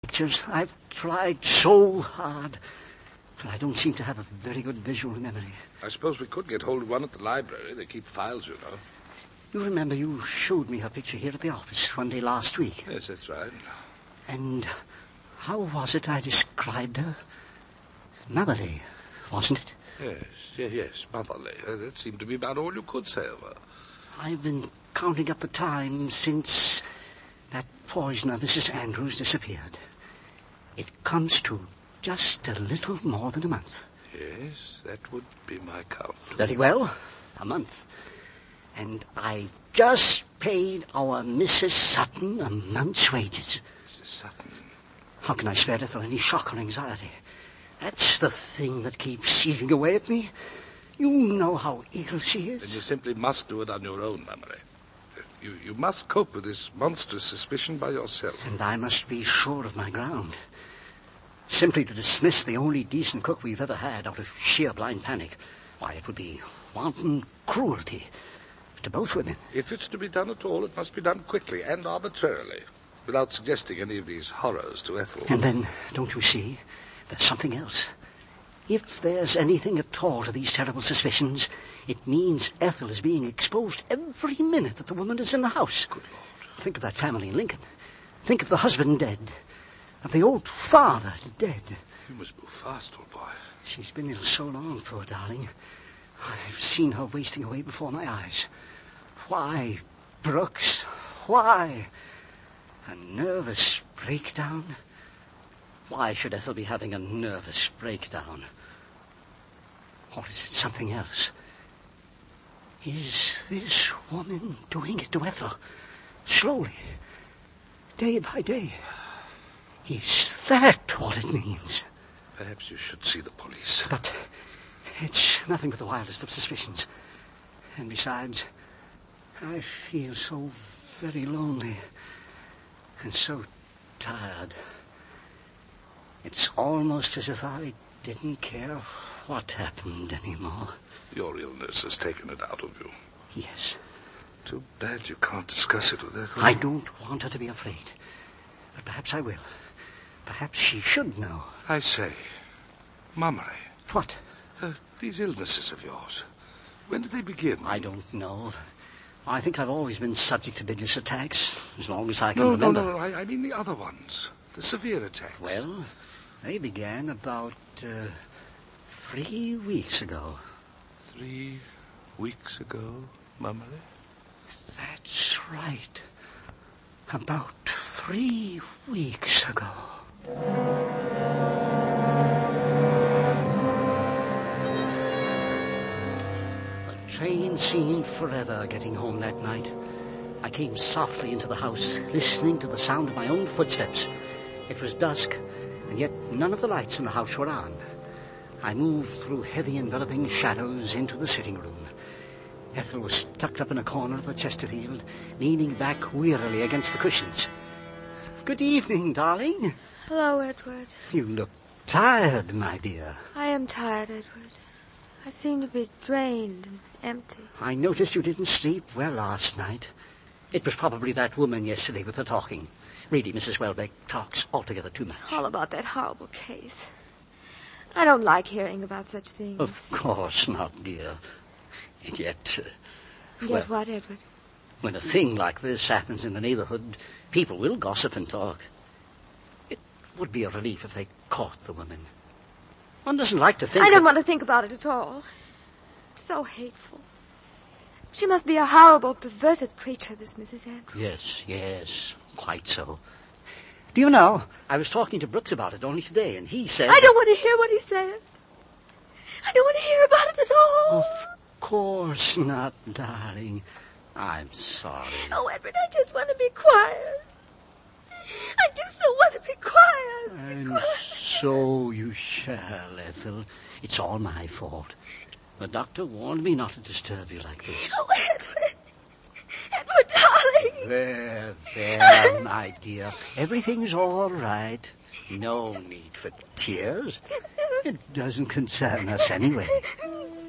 pictures. I've tried so hard, but I don't seem to have a very good visual memory. I suppose we could get hold of one at the library. They keep files, you know. You remember you showed me her picture here at the office one day last week? Yes, that's right. And how was it I described her? Motherly, wasn't it? Yes, motherly. That seemed to be about all you could say of her. I've been counting up the time since that poisoner, Mrs. Andrews, disappeared. It comes to just a little more than a month. Yes, that would be my count. Very well, a month. And I've just paid our Mrs. Sutton a month's wages. Mrs. Sutton? How can I spare Ethel any shock or anxiety? That's the thing that keeps eating away at me. You know how ill she is. Then you simply must do it on your own, Mummery. You must cope with this monstrous suspicion by yourself. And I must be sure of my ground. Simply to dismiss the only decent cook we've ever had out of sheer blind panic, why, it would be wanton cruelty to both women. If it's to be done at all, it must be done quickly and arbitrarily, without suggesting any of these horrors to Ethel. And then, don't you see, there's something else. If there's anything at all to these terrible suspicions, it means Ethel is being exposed every minute that the woman is in the house. Good Lord. Think of that family in Lincoln. Think of the husband dead. Of the old father dead. You must move fast, old boy. She's been ill so long, poor darling. I've seen her wasting away before my eyes. Why, Brooks? Why? A nervous breakdown? Why should Ethel be having a nervous breakdown? Or is it something else? Is this woman doing it to Ethel? Slowly. Day by day. Is that what it means? Perhaps you should see the police. But it's nothing but the wildest of suspicions. And besides, I feel so very lonely and so tired. It's almost as if I didn't care what happened anymore. Your illness has taken it out of you. Yes. Too bad you can't discuss it with Ethel. I don't want her to be afraid. But perhaps I will. Perhaps she should know. I say, Mummery. What? These illnesses of yours, when did they begin? I don't know. I think I've always been subject to business attacks, as long as I can remember. No, I mean the other ones. The severe attacks. Well, they began about 3 weeks ago. 3 weeks ago, Mummery? That's right. About 3 weeks ago. The train seemed forever getting home that night. I came softly into the house, listening to the sound of my own footsteps. It was dusk, and yet none of the lights in the house were on. I moved through heavy enveloping shadows into the sitting room. Ethel was tucked up in a corner of the Chesterfield, leaning back wearily against the cushions. Good evening, darling. Hello, Edward. You look tired, my dear. I am tired, Edward. I seem to be drained and empty. I noticed you didn't sleep well last night. It was probably that woman yesterday with her talking. Really, Mrs. Welbeck talks altogether too much. All about that horrible case. I don't like hearing about such things. Of course not, dear. And yet... Yet what, Edward? When a thing like this happens in the neighborhood, people will gossip and talk. It would be a relief if they caught the woman. One doesn't like to think I don't want to think about it at all. It's so hateful. She must be a horrible, perverted creature, this Mrs. Andrews. Yes, quite so. Do you know, I was talking to Brooks about it only today, and he said... I don't want to hear what he said. I don't want to hear about it at all. Of course not, darling. I'm sorry. Oh, Edward, I just want to be quiet. I do so want to be quiet. And so you shall, Ethel. It's all my fault. The doctor warned me not to disturb you like this. Oh, Edward. Edward, darling. There, my dear. Everything's all right. No need for tears. It doesn't concern us anyway.